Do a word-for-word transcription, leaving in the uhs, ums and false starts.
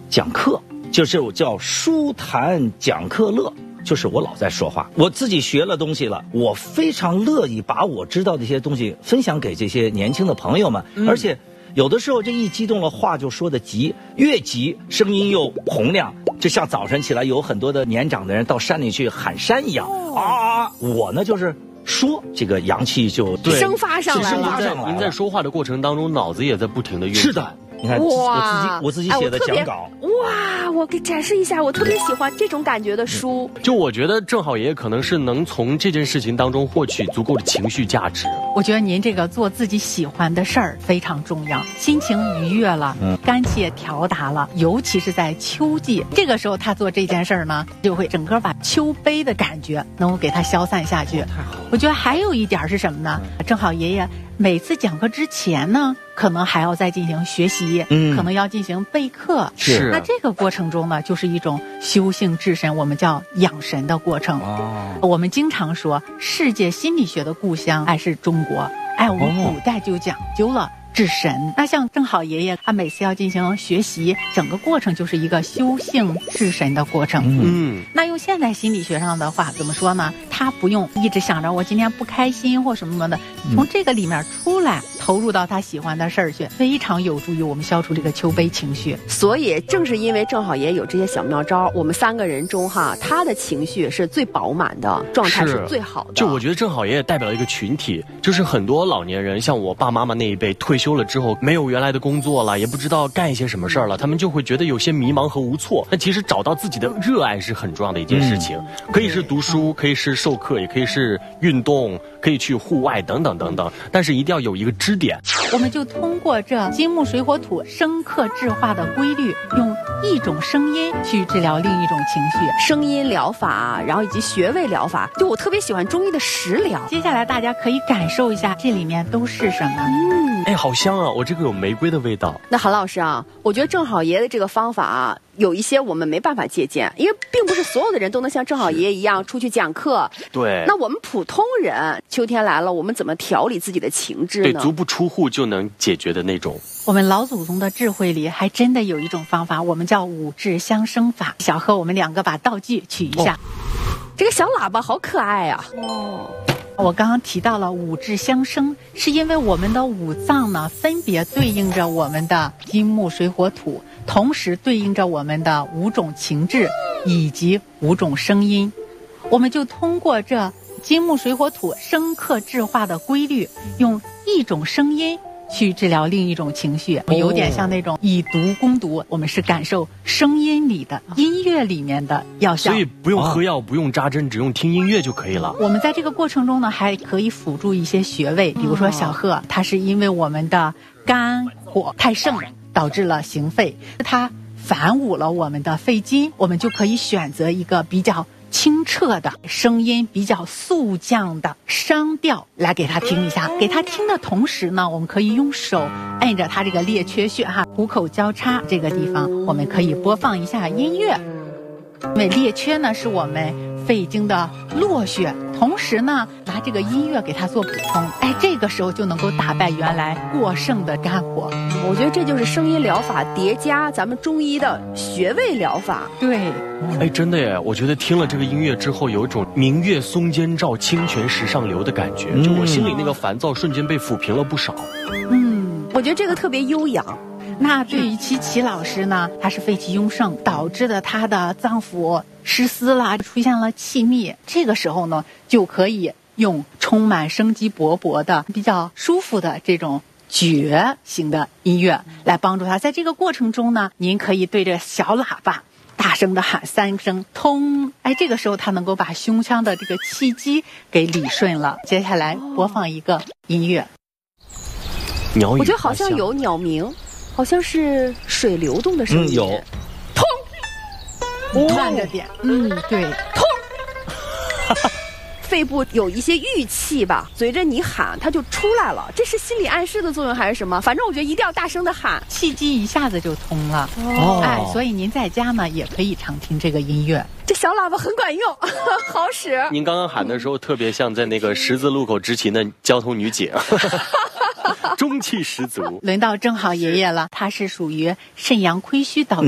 讲课，就是我叫书谈讲课乐。就是我老在说话，我自己学了东西了，我非常乐意把我知道的一些东西分享给这些年轻的朋友们，嗯、而且有的时候这一激动了话就说的急，越急声音又洪亮，就像早晨起来有很多的年长的人到山里去喊山一样、哦、啊！我呢就是说这个阳气就生发上来了。 生发上来了。 您在说话的过程当中，脑子也在不停的运转。 是的。你看，我自己我自己写的讲稿、 哎、哇，我给展示一下，我特别喜欢这种感觉的书。 就我觉得正好爷爷可能是能从这件事情当中获取足够的情绪价值。 我觉得您这个做自己喜欢的事儿非常重要，心情愉悦了，嗯，肝气也调达了，尤其是在秋季，这个时候他做这件事儿呢，就会整个把秋悲的感觉能够给他消散下去。太好了。我觉得还有一点是什么呢？正好爷爷每次讲课之前呢，可能还要再进行学习，嗯，可能要进行备课。 是。 那这个过程中呢，就是一种修性治神，我们叫养神的过程。哦。我们经常说，世界心理学的故乡还是中国。哎，我们古代就讲究了治神。哦、那像正好爷爷，他每次要进行学习，整个过程就是一个修性治神的过程。嗯。那用现代心理学上的话怎么说呢？他不用一直想着我今天不开心或什么什么的，从这个里面出来，投入到他喜欢的事儿去，非常有助于我们消除这个秋悲情绪。 所以正是因为正好爷有这些小妙招，我们三个人中哈，他的情绪是最饱满的，状态是最好的。 就我觉得正好爷也代表了一个群体，就是很多老年人，像我爸妈妈那一辈，退休了之后没有原来的工作了，也不知道干一些什么事儿了，他们就会觉得有些迷茫和无措。那其实找到自己的热爱是很重要的一件事情，嗯、可以是读书，可以是授课，也可以是运动，可以去户外等等等等，但是一定要有一个支点。 我们就通过这金木水火土生克制化的规律，用一种声音去治疗另一种情绪， 声音疗法，然后以及穴位疗法。就我特别喜欢中医的食疗。 接下来大家可以感受一下这里面都是什么。 嗯，哎，好香啊！我这个有玫瑰的味道。 那韩老师啊，我觉得正好爷的这个方法啊，有一些我们没办法借鉴，因为并不是所有的人都能像正好爷爷一样出去讲课。 对。 那我们普通人，秋天来了，我们怎么调理自己的情志呢？ 对，足不出户就能解决的那种。 我们老祖宗的智慧里还真的有一种方法，我们叫五志相生法。小贺，我们两个把道具取一下。 哦、这个小喇叭好可爱啊！哦。 我刚刚提到了五志相生，是因为我们的五脏呢，分别对应着我们的金木水火土，同时对应着我们的五种情志以及五种声音。我们就通过这金木水火土生克制化的规律，用一种声音去治疗另一种情绪，有点像那种以毒攻毒。我们是感受声音里的、音乐里面的药效， 所以不用喝药、哦、不用扎针，只用听音乐就可以了。 我们在这个过程中呢，还可以辅助一些穴位，比如说小贺，它是因为我们的肝火太盛导致了行肺，它反捂了我们的肺经，我们就可以选择一个比较清澈的声音，比较速降的声调来给他听一下。给他听的同时呢，我们可以用手按着他这个列缺穴哈，虎口交叉这个地方，我们可以播放一下音乐。因为列缺呢是我们肺经的络穴，同时呢拿这个音乐给它做补充，哎，这个时候就能够打败原来过剩的肝火。 我觉得这就是声音疗法叠加咱们中医的穴位疗法。 对， 哎，真的耶！我觉得听了这个音乐之后，有一种明月松间照，清泉石上流的感觉，嗯、就我心里那个烦躁瞬间被抚平了不少。 嗯，我觉得这个特别悠扬。 那对于齐齐老师呢，他是肺气壅盛导致的他的脏腑失司了，出现了气密，这个时候呢就可以用充满生机勃勃的比较舒服的这种觉型的音乐来帮助他。在这个过程中呢，您可以对着小喇叭大声的喊三声通，哎，这个时候他能够把胸腔的这个气机给理顺了。接下来播放一个音乐， 鸟语， 我觉得好像有鸟鸣，好像是水流动的声音。 嗯、有， 通， 慢着点，嗯，对， 通。肺部有一些郁气吧，随着你喊它就出来了，这是心理暗示的作用还是什么？反正我觉得一定要大声的喊， 气机一下子就通了。哦，哎，所以您在家呢也可以常听这个音乐， 这小喇叭很管用，好使。 您刚刚喊的时候特别像在那个十字路口执勤的交通女警。中气十足。 轮到正好爷爷了，他是属于肾阳亏虚导致